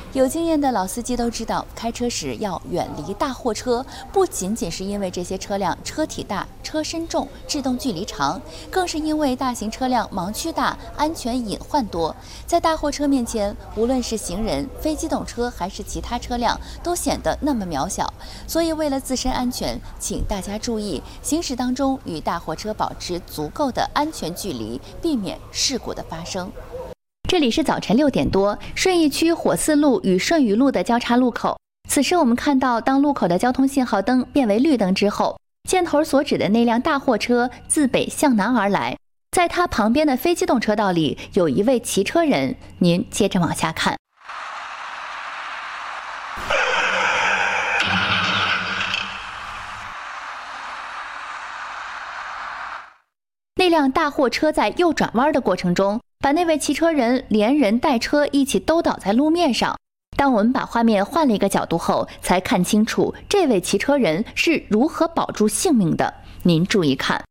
有经验的老司机都知道，开车时要远离大货车，不仅仅是因为这些车辆车体大、车身重、制动距离长，更是因为大型车辆盲区大、安全隐患多。在大货车面前，无论是行人、非机动车还是其他车辆，都显得那么渺小。所以，为了自身安全，请大家注意，行驶当中与大货车保持足够的安全距离，避免事故的发生。这里是早晨6点多，顺义区火寺路与顺宇路的交叉路口。此时我们看到，当路口的交通信号灯变为绿灯之后，箭头所指的那辆大货车自北向南而来，在它旁边的非机动车道里有一位骑车人，您接着往下看。那辆大货车在右转弯的过程中，把那位骑车人连人带车一起都倒在路面上。当我们把画面换了一个角度后，才看清楚这位骑车人是如何保住性命的。您注意看。